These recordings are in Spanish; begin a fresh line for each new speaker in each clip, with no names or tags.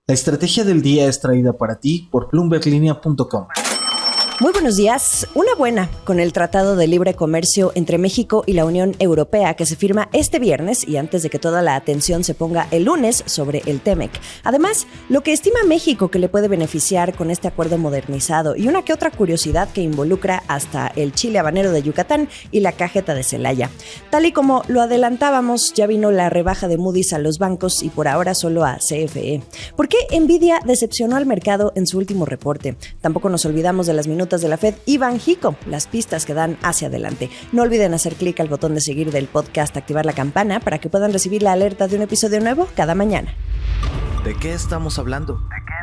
La estrategia del día es traída para ti por bloomberglinea.com.
Muy buenos días. Una buena con el Tratado de Libre Comercio entre México y la Unión Europea que se firma este viernes y antes de que toda la atención se ponga el lunes sobre el TEMEC. Además, lo que estima México que le puede beneficiar con este acuerdo modernizado y una que otra curiosidad que involucra hasta el chile habanero de Yucatán y la cajeta de Celaya. Tal y como lo adelantábamos, ya vino la rebaja de Moody's a los bancos y por ahora solo a CFE. ¿Por qué Nvidia decepcionó al mercado en su último reporte? Tampoco nos olvidamos de las minutas de la Fed y Banxico, las pistas que dan hacia adelante. No olviden hacer clic al botón de seguir del podcast, activar la campana para que puedan recibir la alerta de un episodio nuevo cada mañana.
¿De qué estamos hablando?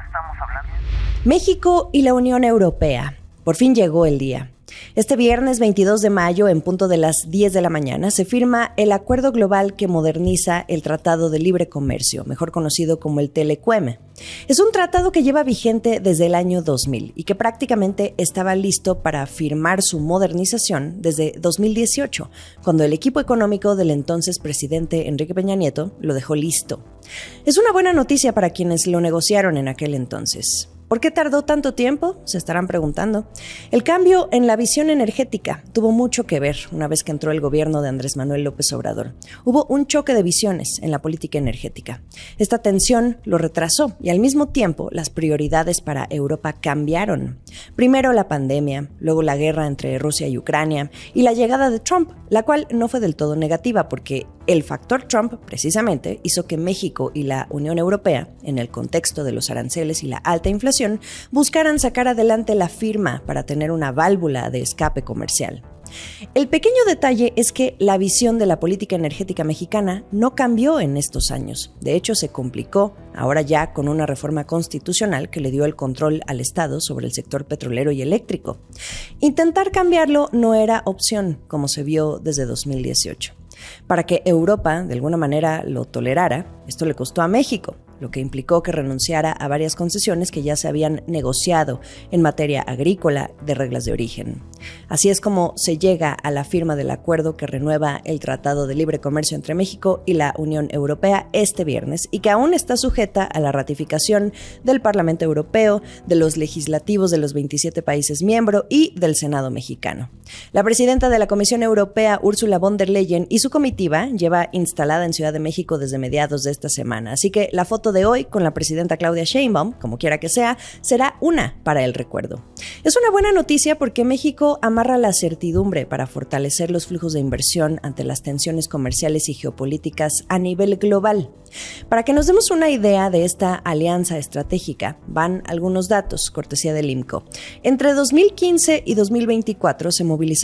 México y la Unión Europea. Por fin llegó el día. Este viernes 22 de mayo, en punto de las 10 de la mañana, se firma el acuerdo global que moderniza el Tratado de Libre Comercio, mejor conocido como el TLQM. Es un tratado que lleva vigente desde el año 2000 y que prácticamente estaba listo para firmar su modernización desde 2018, cuando el equipo económico del entonces presidente Enrique Peña Nieto lo dejó listo. Es una buena noticia para quienes lo negociaron en aquel entonces. ¿Por qué tardó tanto tiempo? Se estarán preguntando. El cambio en la visión energética tuvo mucho que ver una vez que entró el gobierno de Andrés Manuel López Obrador. Hubo un choque de visiones en la política energética. Esta tensión lo retrasó y al mismo tiempo las prioridades para Europa cambiaron. Primero la pandemia, luego la guerra entre Rusia y Ucrania y la llegada de Trump, la cual no fue del todo negativa porque el factor Trump precisamente hizo que México y la Unión Europea, en el contexto de los aranceles y la alta inflación, buscaran sacar adelante la firma para tener una válvula de escape comercial. El pequeño detalle es que la visión de la política energética mexicana no cambió en estos años. De hecho, se complicó ahora ya con una reforma constitucional que le dio el control al Estado sobre el sector petrolero y eléctrico. Intentar cambiarlo no era opción, como se vio desde 2018. Para que Europa, de alguna manera, lo tolerara, esto le costó a México, lo que implicó que renunciara a varias concesiones que ya se habían negociado en materia agrícola de reglas de origen. Así es como se llega a la firma del acuerdo que renueva el Tratado de Libre Comercio entre México y la Unión Europea este viernes y que aún está sujeta a la ratificación del Parlamento Europeo, de los legislativos de los 27 países miembros y del Senado mexicano. La presidenta de la Comisión Europea, Ursula von der Leyen, y su comitiva lleva instalada en Ciudad de México desde mediados de esta semana. Así que la foto de hoy con la presidenta Claudia Sheinbaum, como quiera que sea, será una para el recuerdo. Es una buena noticia porque México amarra la certidumbre para fortalecer los flujos de inversión ante las tensiones comerciales y geopolíticas a nivel global. Para que nos demos una idea de esta alianza estratégica, van algunos datos, cortesía del IMCO. Entre 2015 y 2024 se movilizaron